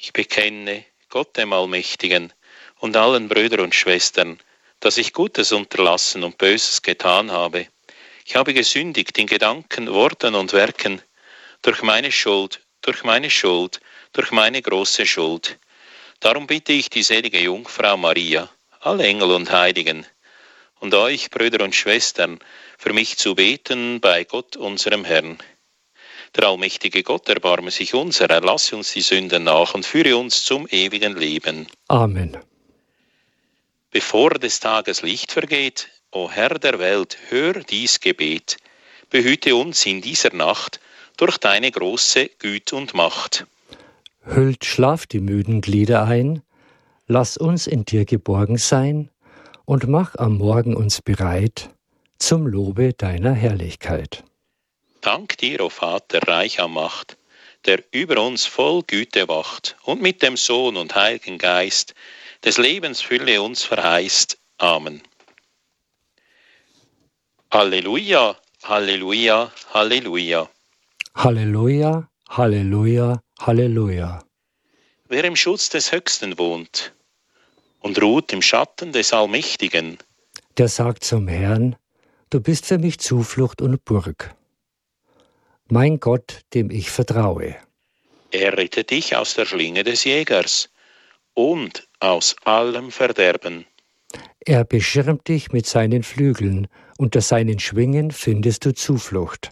Ich bekenne Gott dem Allmächtigen und allen Brüdern und Schwestern, dass ich Gutes unterlassen und Böses getan habe. Ich habe gesündigt in Gedanken, Worten und Werken, durch meine Schuld, durch meine große Schuld. Darum bitte ich die selige Jungfrau Maria, alle Engel und Heiligen, und euch, Brüder und Schwestern, für mich zu beten bei Gott, unserem Herrn. Der allmächtige Gott erbarme sich unser, erlasse uns die Sünden nach und führe uns zum ewigen Leben. Amen. Bevor des Tages Licht vergeht, o Herr der Welt, hör dies Gebet. Behüte uns in dieser Nacht durch deine große Güte und Macht. Hüllt Schlaf die müden Glieder ein, lass uns in dir geborgen sein und mach am Morgen uns bereit zum Lobe deiner Herrlichkeit. Dank dir, o Vater, reich an Macht, der über uns voll Güte wacht und mit dem Sohn und Heiligen Geist des Lebens Fülle uns verheißt. Amen. Halleluja, Halleluja, Halleluja. Halleluja, Halleluja, Halleluja. Wer im Schutz des Höchsten wohnt und ruht im Schatten des Allmächtigen, der sagt zum Herrn, du bist für mich Zuflucht und Burg. Mein Gott, dem ich vertraue. Er rettet dich aus der Schlinge des Jägers und aus allem Verderben. Er beschirmt dich mit seinen Flügeln, unter seinen Schwingen findest du Zuflucht.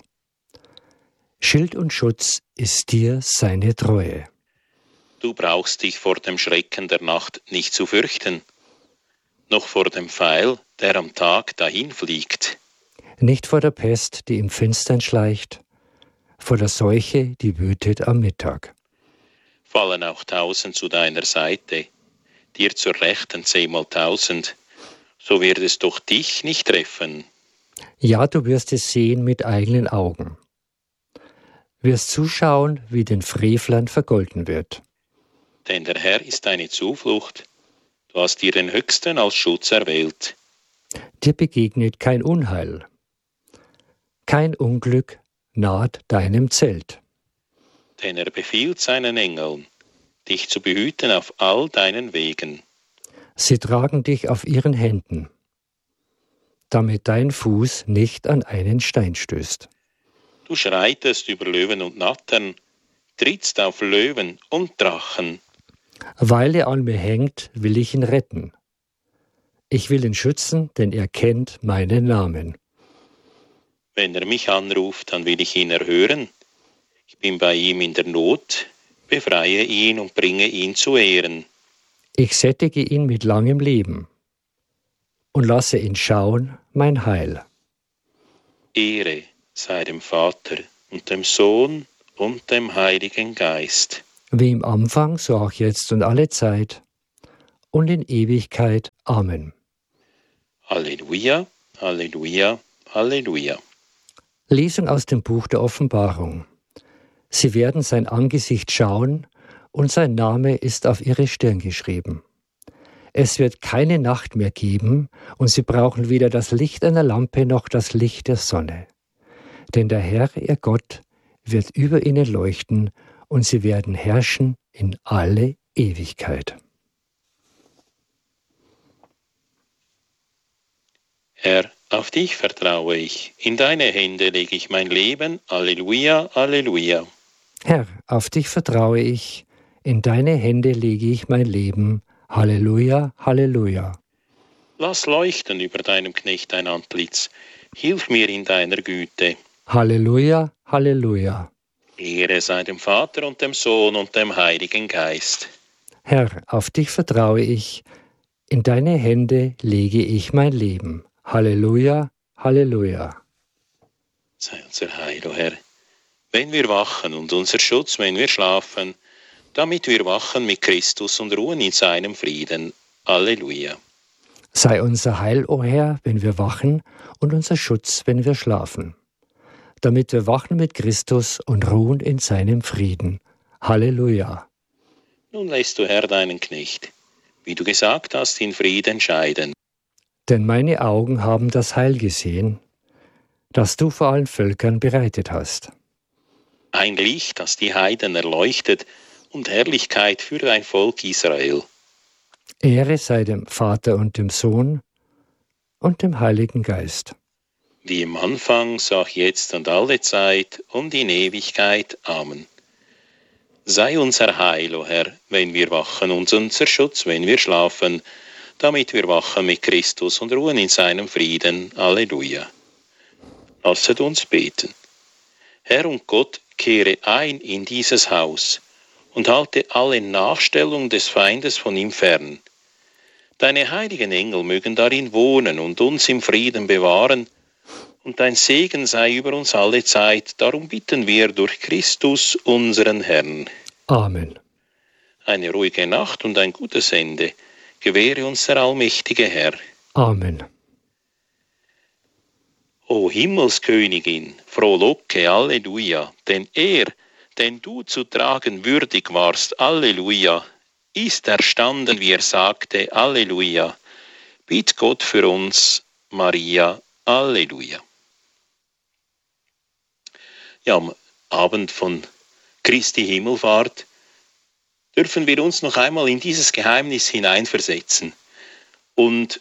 Schild und Schutz ist dir seine Treue. Du brauchst dich vor dem Schrecken der Nacht nicht zu fürchten, noch vor dem Pfeil, der am Tag dahinfliegt. Nicht vor der Pest, die im Finstern schleicht, vor der Seuche, die wütet am Mittag. Fallen auch 1000 zu deiner Seite, dir zur Rechten 10.000, so wird es doch dich nicht treffen. Ja, du wirst es sehen mit eigenen Augen. Wirst zuschauen, wie den Frevlern vergolten wird. Denn der Herr ist deine Zuflucht, du hast dir den Höchsten als Schutz erwählt. Dir begegnet kein Unheil. Kein Unglück naht deinem Zelt. Denn er befiehlt seinen Engeln, dich zu behüten auf all deinen Wegen. Sie tragen dich auf ihren Händen, damit dein Fuß nicht an einen Stein stößt. Du schreitest über Löwen und Nattern, trittst auf Löwen und Drachen. Weil er an mir hängt, will ich ihn retten. Ich will ihn schützen, denn er kennt meinen Namen. Wenn er mich anruft, dann will ich ihn erhören. Ich bin bei ihm in der Not, befreie ihn und bringe ihn zu Ehren. Ich sättige ihn mit langem Leben und lasse ihn schauen, mein Heil. Ehre sei dem Vater und dem Sohn und dem Heiligen Geist. Wie im Anfang, so auch jetzt und alle Zeit und in Ewigkeit. Amen. Halleluja, Halleluja, Halleluja. Lesung aus dem Buch der Offenbarung. Sie werden sein Angesicht schauen, und sein Name ist auf ihre Stirn geschrieben. Es wird keine Nacht mehr geben, und sie brauchen weder das Licht einer Lampe noch das Licht der Sonne. Denn der Herr, ihr Gott, wird über ihnen leuchten, und sie werden herrschen in alle Ewigkeit. Herr, auf dich vertraue ich, in deine Hände lege ich mein Leben. Alleluia, Alleluia. Herr, auf dich vertraue ich, in deine Hände lege ich mein Leben. Halleluja, Halleluja. Lass leuchten über deinem Knecht dein Antlitz, hilf mir in deiner Güte. Halleluja, Halleluja. Ehre sei dem Vater und dem Sohn und dem Heiligen Geist. Herr, auf dich vertraue ich, in deine Hände lege ich mein Leben. Halleluja, Halleluja. Sei unser Heil, o Herr, wenn wir wachen und unser Schutz, wenn wir schlafen, damit wir wachen mit Christus und ruhen in seinem Frieden. Halleluja. Sei unser Heil, o Herr, wenn wir wachen, und unser Schutz, wenn wir schlafen, damit wir wachen mit Christus und ruhen in seinem Frieden. Halleluja. Nun lässt du, Herr, deinen Knecht, wie du gesagt hast, in Frieden scheiden. Denn meine Augen haben das Heil gesehen, das du vor allen Völkern bereitet hast. Ein Licht, das die Heiden erleuchtet und Herrlichkeit für dein Volk Israel. Ehre sei dem Vater und dem Sohn und dem Heiligen Geist. Wie im Anfang, so auch jetzt und alle Zeit und in Ewigkeit. Amen. Sei unser Heil, o Herr, wenn wir wachen, und unser Schutz, wenn wir schlafen, damit wir wachen mit Christus und ruhen in seinem Frieden. Halleluja. Lasset uns beten. Herr und Gott, kehre ein in dieses Haus und halte alle Nachstellung des Feindes von ihm fern. Deine heiligen Engel mögen darin wohnen und uns im Frieden bewahren, und dein Segen sei über uns alle Zeit. Darum bitten wir durch Christus, unseren Herrn. Amen. Eine ruhige Nacht und ein gutes Ende gewähre uns der allmächtige Herr. Amen. O Himmelskönigin, frohlocke, Alleluja, denn er, den du zu tragen würdig warst, Alleluja, ist erstanden, wie er sagte, Alleluja. Bitt Gott für uns, Maria, Alleluja. Ja, am Abend von Christi Himmelfahrt dürfen wir uns noch einmal in dieses Geheimnis hineinversetzen und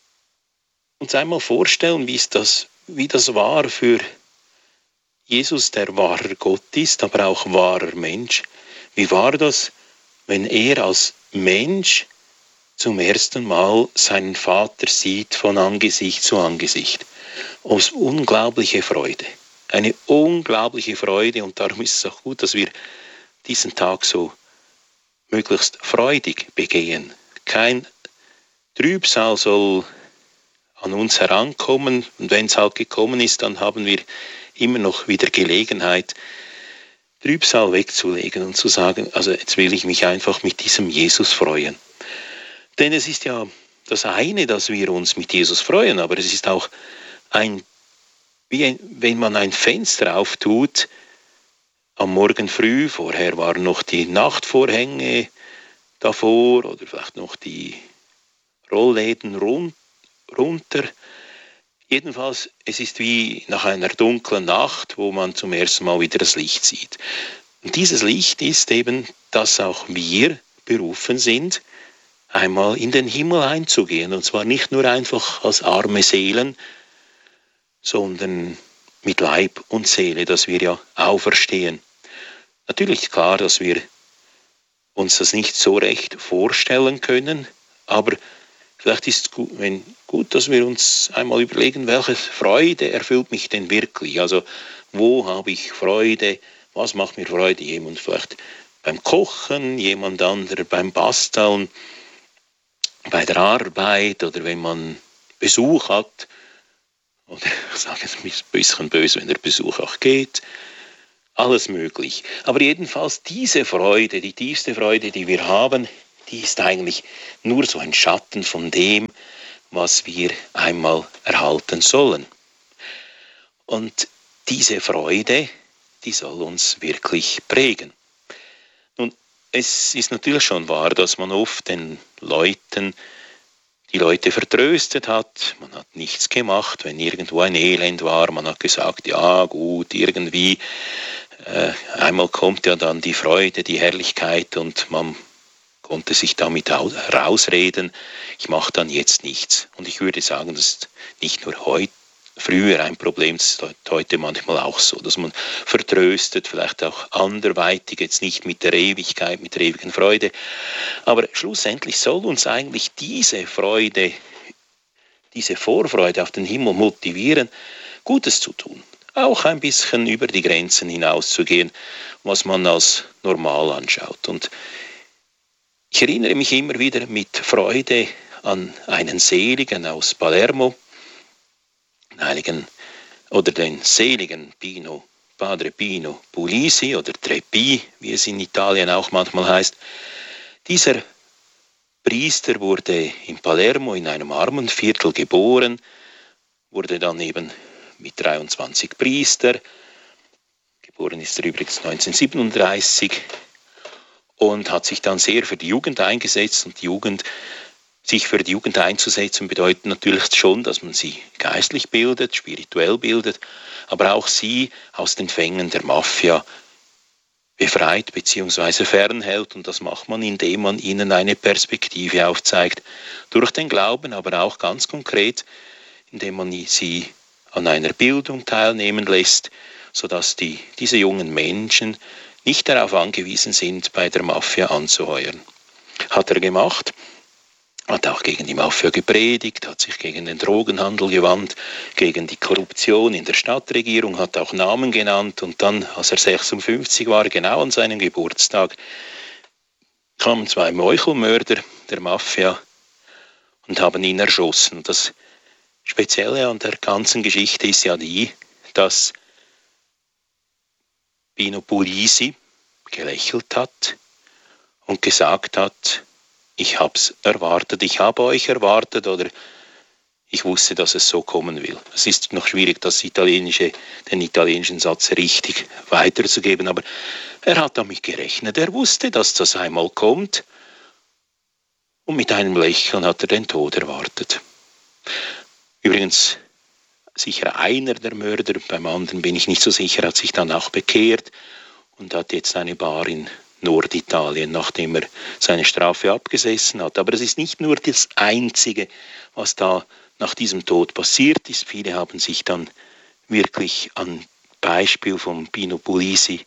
uns einmal vorstellen, wie das war für Jesus, der wahrer Gott ist, aber auch wahrer Mensch. Wie war das, wenn er als Mensch zum ersten Mal seinen Vater sieht von Angesicht zu Angesicht? Aus unglaubliche Freude. Eine unglaubliche Freude, und darum ist es auch gut, dass wir diesen Tag so möglichst freudig begehen. Kein Trübsal soll an uns herankommen, und wenn es halt gekommen ist, dann haben wir immer noch wieder Gelegenheit, Trübsal wegzulegen und zu sagen, also jetzt will ich mich einfach mit diesem Jesus freuen. Denn es ist ja das eine, dass wir uns mit Jesus freuen, aber es ist auch wie wenn man ein Fenster auftut, am Morgen früh, vorher waren noch die Nachtvorhänge davor oder vielleicht noch die Rollläden runter. Jedenfalls, es ist wie nach einer dunklen Nacht, wo man zum ersten Mal wieder das Licht sieht. Und dieses Licht ist eben, dass auch wir berufen sind, einmal in den Himmel einzugehen. Und zwar nicht nur einfach als arme Seelen, sondern mit Leib und Seele, dass wir ja auferstehen. Natürlich klar, dass wir uns das nicht so recht vorstellen können, aber vielleicht ist es gut, dass wir uns einmal überlegen, welche Freude erfüllt mich denn wirklich? Also wo habe ich Freude? Was macht mir Freude? Jemand vielleicht beim Kochen, jemand anderer beim Basteln, bei der Arbeit oder wenn man Besuch hat. Oder ich sage es ein bisschen böse, wenn der Besuch auch geht. Alles möglich. Aber jedenfalls diese Freude, die tiefste Freude, die wir haben, die ist eigentlich nur so ein Schatten von dem, was wir einmal erhalten sollen. Und diese Freude, die soll uns wirklich prägen. Nun, es ist natürlich schon wahr, dass man oft die Leute vertröstet hat, man hat nichts gemacht, wenn irgendwo ein Elend war, man hat gesagt, ja gut, irgendwie, einmal kommt ja dann die Freude, die Herrlichkeit und man konnte sich damit rausreden, ich mache dann jetzt nichts. Und ich würde sagen, das ist nicht nur früher ein Problem, das ist heute manchmal auch so, dass man vertröstet, vielleicht auch anderweitig, jetzt nicht mit der Ewigkeit, mit der ewigen Freude. Aber schlussendlich soll uns eigentlich diese Freude, diese Vorfreude auf den Himmel motivieren, Gutes zu tun. Auch ein bisschen über die Grenzen hinauszugehen, was man als normal anschaut. Und ich erinnere mich immer wieder mit Freude an einen Seligen aus Palermo, den seligen Padre Pino Puglisi oder Treppi, wie es in Italien auch manchmal heißt. Dieser Priester wurde in Palermo in einem Armenviertel geboren, wurde dann eben mit 23 Priester, geboren ist er übrigens 1937, und hat sich dann sehr für die Jugend eingesetzt. Und sich für die Jugend einzusetzen bedeutet natürlich schon, dass man sie geistlich bildet, spirituell bildet, aber auch sie aus den Fängen der Mafia befreit bzw. fernhält. Und das macht man, indem man ihnen eine Perspektive aufzeigt. Durch den Glauben, aber auch ganz konkret, indem man sie an einer Bildung teilnehmen lässt, sodass diese jungen Menschen nicht darauf angewiesen sind, bei der Mafia anzuheuern. Hat er gemacht, hat auch gegen die Mafia gepredigt, hat sich gegen den Drogenhandel gewandt, gegen die Korruption in der Stadtregierung, hat auch Namen genannt. Und dann, als er 56 war, genau an seinem Geburtstag, kamen 2 Meuchelmörder der Mafia und haben ihn erschossen. Das Spezielle an der ganzen Geschichte ist ja die, dass Pino Puglisi gelächelt hat und gesagt hat, ich hab's erwartet, ich habe euch erwartet oder ich wusste, dass es so kommen will. Es ist noch schwierig, den italienischen Satz richtig weiterzugeben, aber er hat damit gerechnet. Er wusste, dass das einmal kommt und mit einem Lächeln hat er den Tod erwartet. Übrigens, sicher einer der Mörder, beim anderen bin ich nicht so sicher, hat sich dann auch bekehrt und hat jetzt eine Bar in Norditalien, nachdem er seine Strafe abgesessen hat. Aber es ist nicht nur das Einzige, was da nach diesem Tod passiert ist. Viele haben sich dann wirklich am Beispiel von Pino Puglisi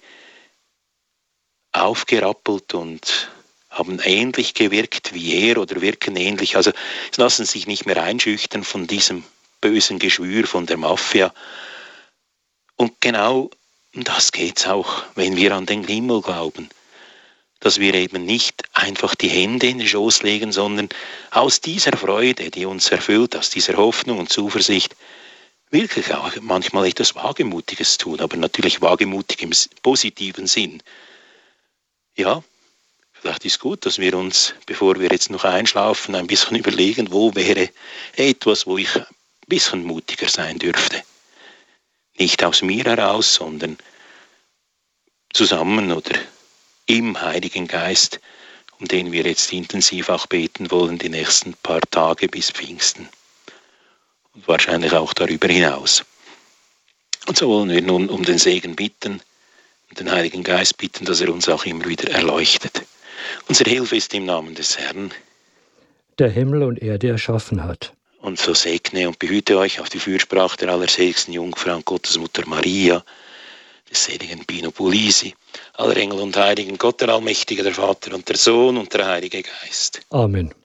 aufgerappelt und haben ähnlich gewirkt wie er oder wirken ähnlich. Also es lassen sich nicht mehr einschüchtern von diesem bösen Geschwür von der Mafia. Und genau um das geht es auch, wenn wir an den Himmel glauben. Dass wir eben nicht einfach die Hände in den Schoß legen, sondern aus dieser Freude, die uns erfüllt, aus dieser Hoffnung und Zuversicht, wirklich auch manchmal etwas Wagemutiges tun, aber natürlich wagemutig im positiven Sinn. Ja, vielleicht ist gut, dass wir uns, bevor wir jetzt noch einschlafen, ein bisschen überlegen, wo wäre etwas, wo ich ein bisschen mutiger sein dürfte. Nicht aus mir heraus, sondern zusammen oder im Heiligen Geist, um den wir jetzt intensiv auch beten wollen, die nächsten paar Tage bis Pfingsten. Und wahrscheinlich auch darüber hinaus. Und so wollen wir nun um den Segen bitten, und den Heiligen Geist bitten, dass er uns auch immer wieder erleuchtet. Unsere Hilfe ist im Namen des Herrn, der Himmel und Erde erschaffen hat. Und so segne und behüte euch auf die Fürsprache der allerseligsten Jungfrau und Gottesmutter Maria, des seligen Pino Puglisi, aller Engel und Heiligen, Gott der Allmächtige, der Vater und der Sohn und der Heilige Geist. Amen.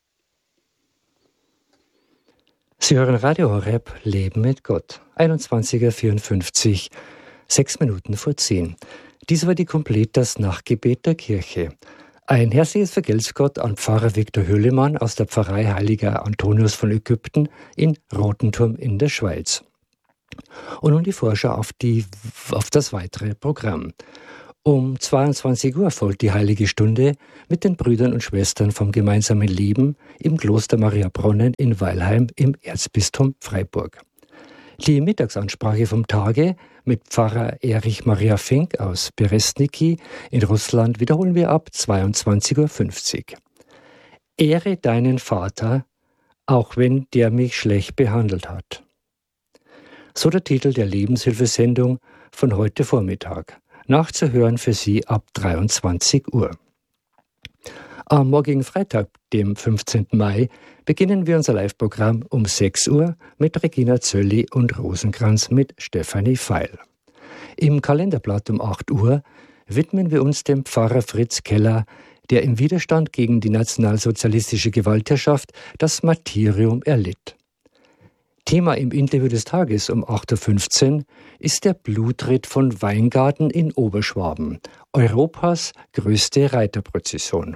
Sie hören Radio Horeb, Leben mit Gott. 21:54, 6 Minuten vor 10. Dies war die Completas Nachtgebet der Kirche. Ein herzliches Vergelt's Gott an Pfarrer Viktor Hüllemann aus der Pfarrei Heiliger Antonius von Ägypten in Rotenturm in der Schweiz. Und nun die Vorschau auf das weitere Programm. Um 22 Uhr folgt die Heilige Stunde mit den Brüdern und Schwestern vom gemeinsamen Leben im Kloster Mariabronnen in Weilheim im Erzbistum Freiburg. Die Mittagsansprache vom Tage mit Pfarrer Erich Maria Fink aus Berestniki in Russland wiederholen wir ab 22:50 Uhr. Ehre deinen Vater, auch wenn der mich schlecht behandelt hat. So der Titel der Lebenshilfesendung von heute Vormittag. Nachzuhören für Sie ab 23 Uhr. Am morgigen Freitag, dem 15. Mai, beginnen wir unser Live-Programm um 6 Uhr mit Regina Zölli und Rosenkranz mit Stefanie Feil. Im Kalenderblatt um 8 Uhr widmen wir uns dem Pfarrer Fritz Keller, der im Widerstand gegen die nationalsozialistische Gewaltherrschaft das Martyrium erlitt. Thema im Interview des Tages um 8:15 Uhr ist der Blutritt von Weingarten in Oberschwaben, Europas größte Reiterprozession.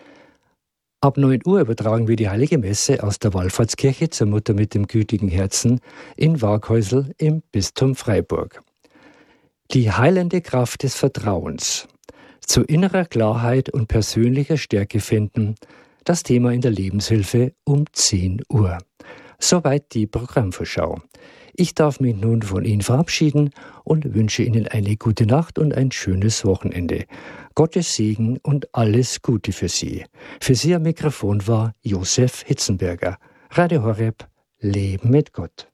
Ab 9 Uhr übertragen wir die Heilige Messe aus der Wallfahrtskirche zur Mutter mit dem gütigen Herzen in Waaghäusl im Bistum Freiburg. Die heilende Kraft des Vertrauens. Zu innerer Klarheit und persönlicher Stärke finden, das Thema in der Lebenshilfe um 10 Uhr. Soweit die Programmvorschau. Ich darf mich nun von Ihnen verabschieden und wünsche Ihnen eine gute Nacht und ein schönes Wochenende. Gottes Segen und alles Gute für Sie. Für Sie am Mikrofon war Josef Hitzenberger. Radio Horeb, Leben mit Gott.